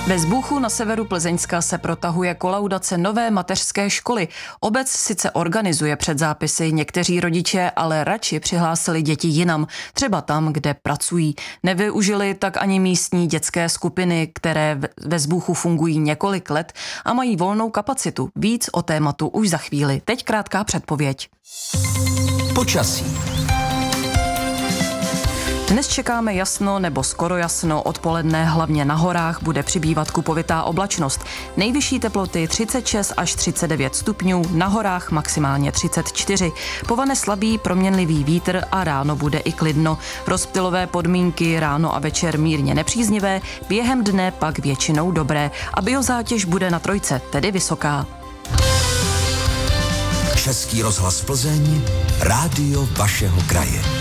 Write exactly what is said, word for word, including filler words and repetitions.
Ve Zbůchu na severu Plzeňska se protahuje kolaudace nové mateřské školy. Obec sice organizuje předzápisy, někteří rodiče ale radši přihlásili děti jinam, třeba tam, kde pracují. Nevyužili tak ani místní dětské skupiny, které ve Zbůchu fungují několik let a mají volnou kapacitu. Víc o tématu už za chvíli. Teď krátká předpověď. Počasí. Dnes čekáme jasno nebo skoro jasno, odpoledne hlavně na horách bude přibývat kupovitá oblačnost. Nejvyšší teploty třicet šest až třicet devět stupňů, na horách maximálně třicet čtyři. Povane slabý proměnlivý vítr a ráno bude i klidno. Rozptylové podmínky ráno a večer mírně nepříznivé, během dne pak většinou dobré a biozátěž bude na trojce, tedy vysoká. Český rozhlas Plzeň, rádio vašeho kraje.